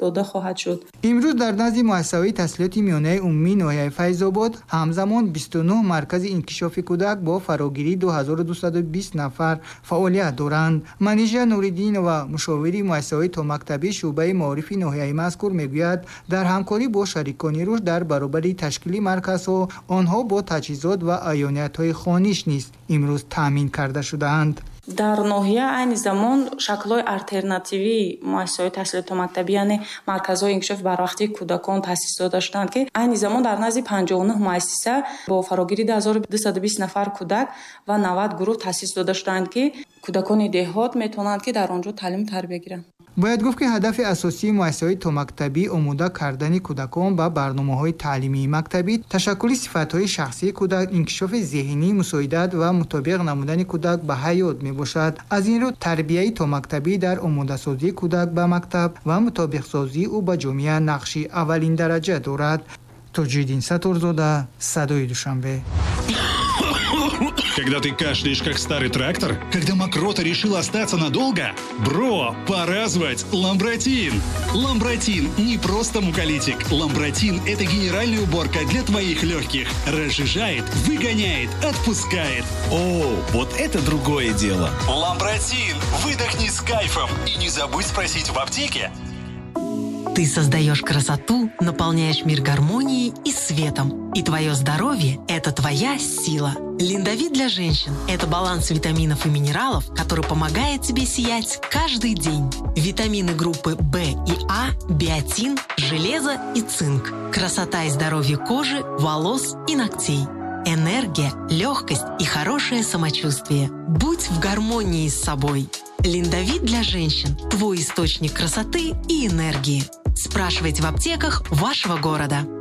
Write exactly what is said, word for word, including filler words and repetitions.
дода хоҳад шуд. имрӯз дар назди муассисаҳои таҳсилоти миёнаи умумии ноҳияи Файзобод ҳамзамон бисту нӯ маркази инкишофи кӯдак бо фарогирии ду ҳазору дусаду бист нафар фаъолият доранд. Манижа Нуриддинова, мушовири муассисаҳои томактабии шуъбаи маорифи ноҳияи мазкур мегӯяд, дар ҳамкорӣ бо шарикони руш дар баробари ташкили марказҳо, онҳо бо таҷҳизот ва аёниятҳои хониш низ имрӯз таъмин карда шудаанд. дар ноҳия айни замон шаклҳои алтернативии муассисаҳои таҳсилоти томактабӣ, яъне марказҳои инкишофи барвақтии кӯдакон таъсис дода шуданд, ки айни замон дар назди панҷоҳу нӯҳ муассиса бо фарогирии ду ҳазору дусаду бист нафар кӯдак ва навад гурӯҳ таъсис дода шуданд, ки кӯдакони деҳот метавонанд ки дар он ҷо таълиму тарбия гиранд. бояд гуфт ки ҳадафи асосии муассисаҳои томактабӣ омода кардани кӯдакон ба барномаҳои таълимии мактабӣ, ташаккули сифатҳои шахсии кӯдак, инкишофи зеҳнӣ, мусоидат ва мутобиқ намудани кӯдак ба ҳаёт мебошад. аз ин рӯ тарбияи томактабӣ дар омодасозии кӯдак ба мактаб ва мутобиқсозии ӯ ба ҷомеа нақши аввалин дараҷа дорад. Тоҷиддин Сатурзода, Садои Душанбе. Когда ты кашляешь, как старый трактор? Когда мокрота решила остаться надолго? Бро, пора звать Ламбротин! Ламбротин не просто муколитик. Ламбротин – это генеральная уборка для твоих легких. Разжижает, выгоняет, отпускает. О, вот это другое дело. Ламбротин! Выдохни с кайфом. И не забудь спросить в аптеке. Ты создаешь красоту, наполняешь мир гармонией и светом. И твое здоровье – это твоя сила. Линдовит для женщин – это баланс витаминов и минералов, который помогает тебе сиять каждый день. Витамины группы В и А, биотин, железо и цинк. Красота и здоровье кожи, волос и ногтей. Энергия, легкость и хорошее самочувствие. Будь в гармонии с собой. Линдовит для женщин – твой источник красоты и энергии. Спрашивайте в аптеках вашего города.